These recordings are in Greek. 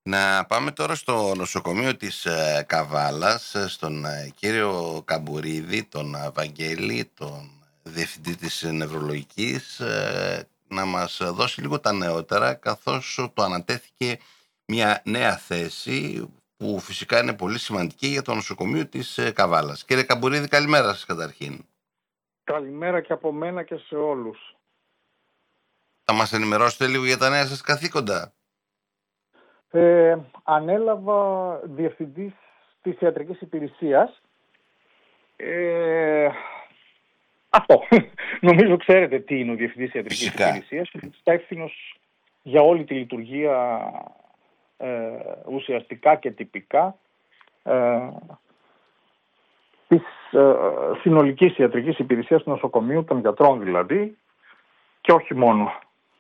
Να πάμε τώρα στο νοσοκομείο της Καβάλας, στον κύριο Καμπουρίδη, τον Βαγγέλη, τον διευθυντή της νευρολογικής, να μας δώσει λίγο τα νεότερα, καθώς του ανατέθηκε μια νέα θέση που φυσικά είναι πολύ σημαντική για το νοσοκομείο της Καβάλας. Κύριε Καμπουρίδη, καλημέρα σας καταρχήν. Καλημέρα και από μένα και σε όλους. Θα μας ενημερώσετε λίγο για τα νέα σας καθήκοντα? Ανέλαβα διευθυντής της ιατρικής υπηρεσίας. Αυτό. Νομίζω ξέρετε τι είναι ο διευθυντής ιατρικής υπηρεσίας. Είναι υπεύθυνος για όλη τη λειτουργία ουσιαστικά και τυπικά της συνολικής ιατρικής υπηρεσίας του νοσοκομείου, των γιατρών δηλαδή, και όχι μόνο.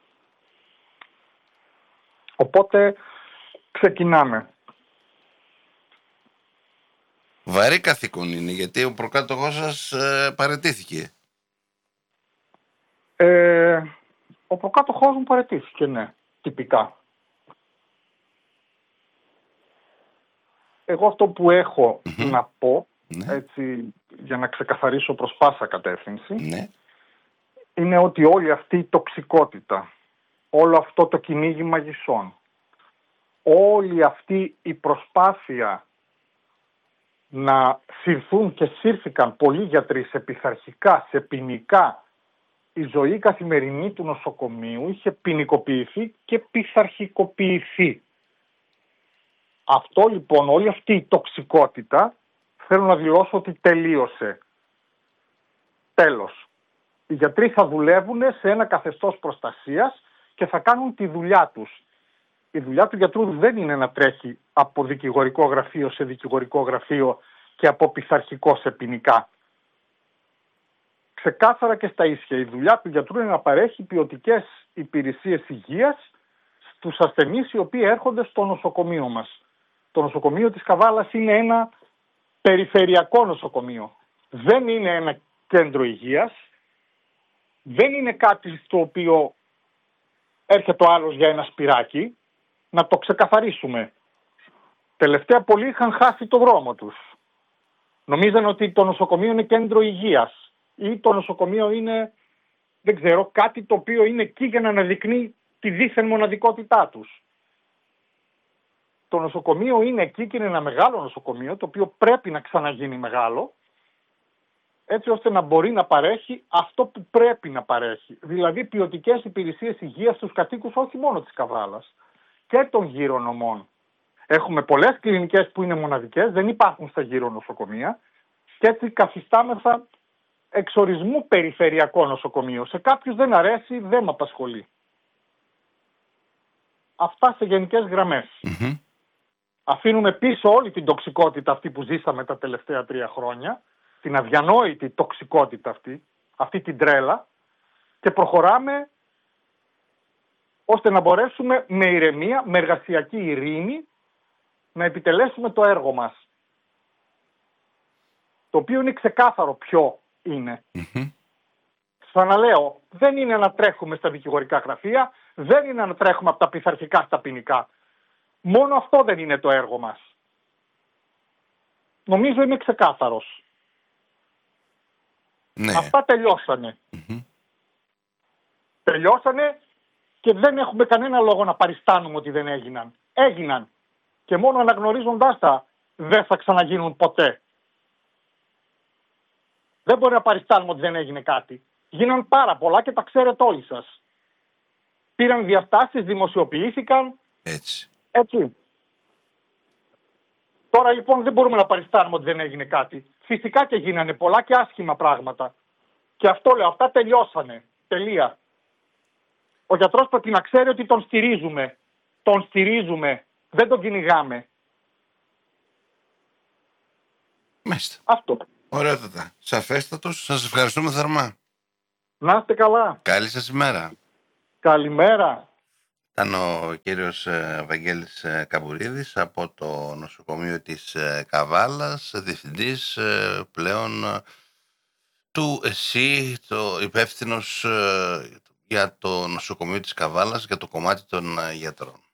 Οπότε ξεκινάμε. Βαρύ καθήκον είναι, γιατί ο προκάτοχός σας παραιτήθηκε. Ο προκάτοχός μου παραιτήθηκε, ναι, τυπικά. Εγώ αυτό που έχω να πω, έτσι, για να ξεκαθαρίσω προς πάσα κατεύθυνση, είναι ότι όλη αυτή η τοξικότητα, όλο αυτό το κυνήγι μαγισσών, όλη αυτή η προσπάθεια να συρθούν και σύρθηκαν πολλοί γιατροί σε πειθαρχικά, σε ποινικά, η ζωή καθημερινή του νοσοκομείου είχε ποινικοποιηθεί και πειθαρχικοποιηθεί. Αυτό λοιπόν, όλη αυτή η τοξικότητα, θέλω να δηλώσω ότι τελείωσε. Τέλος. Οι γιατροί θα δουλεύουν σε ένα καθεστώς προστασίας και θα κάνουν τη δουλειά τους. Η δουλειά του γιατρού δεν είναι να τρέχει από δικηγορικό γραφείο σε δικηγορικό γραφείο και από πειθαρχικό σε ποινικά. Ξεκάθαρα και στα ίσια. Η δουλειά του γιατρού είναι να παρέχει ποιοτικές υπηρεσίες υγείας στους ασθενείς οι οποίοι έρχονται στο νοσοκομείο μας. Το νοσοκομείο της Καβάλας είναι ένα περιφερειακό νοσοκομείο. Δεν είναι ένα κέντρο υγείας. Δεν είναι κάτι στο οποίο έρχεται ο άλλος για ένα σπυράκι. Να το ξεκαθαρίσουμε. Τελευταία πολλοί είχαν χάσει το δρόμο τους. Νομίζαν ότι το νοσοκομείο είναι κέντρο υγείας ή το νοσοκομείο είναι, δεν ξέρω, κάτι το οποίο είναι εκεί για να αναδεικνύει τη δίθεν μοναδικότητά τους. Το νοσοκομείο είναι εκεί και είναι ένα μεγάλο νοσοκομείο, το οποίο πρέπει να ξαναγίνει μεγάλο, έτσι ώστε να μπορεί να παρέχει αυτό που πρέπει να παρέχει. Δηλαδή ποιοτικές υπηρεσίες υγείας στους κατοίκους όχι μόνο της Καβάλας και των γύρω νομών. Έχουμε πολλές κλινικές που είναι μοναδικές, δεν υπάρχουν στα γύρω νοσοκομεία και έτσι καθιστάμεθα εξορισμού περιφερειακό νοσοκομείο. Σε κάποιους δεν αρέσει, δεν με απασχολεί. Αυτά σε γενικές γραμμές. Αφήνουμε πίσω όλη την τοξικότητα αυτή που ζήσαμε τα τελευταία 3 χρόνια, την αδιανόητη τοξικότητα αυτή την τρέλα, και προχωράμε ώστε να μπορέσουμε με ηρεμία, με εργασιακή ειρήνη, να επιτελέσουμε το έργο μας. Το οποίο είναι ξεκάθαρο ποιο είναι. Ξαναλέω, δεν είναι να τρέχουμε στα δικηγορικά γραφεία, δεν είναι να τρέχουμε από τα πειθαρχικά στα ποινικά. Μόνο αυτό δεν είναι το έργο μας. Νομίζω είμαι ξεκάθαρος. Αυτά τελειώσανε. Τελειώσανε και δεν έχουμε κανένα λόγο να παριστάνουμε ότι δεν έγιναν. Έγιναν. Και μόνο αναγνωρίζοντάς τα δεν θα ξαναγίνουν ποτέ. Δεν μπορεί να παριστάνουμε ότι δεν έγινε κάτι. Γίναν πάρα πολλά και τα ξέρετε όλοι σας. Πήραν διαστάσεις, δημοσιοποιήθηκαν. Έτσι. Τώρα λοιπόν δεν μπορούμε να παριστάνουμε ότι δεν έγινε κάτι. Φυσικά και γίνανε πολλά και άσχημα πράγματα. Και αυτό λέω, αυτά τελειώσανε. Τελεία. Ο γιατρός πρέπει να ξέρει ότι τον στηρίζουμε. Τον στηρίζουμε. Δεν τον κυνηγάμε. Μάλιστα. Αυτό. Ωραιότατα. Σαφέστατος. Σας ευχαριστούμε θερμά. Να είστε καλά. Καλή σας ημέρα. Καλημέρα. Ήταν ο κύριος Βαγγέλης Καμπουρίδης από το νοσοκομείο της Καβάλας, διευθυντής πλέον του ΕΣΥ, το υπεύθυνος για το νοσοκομείο της Καβάλας, για το κομμάτι των γιατρών.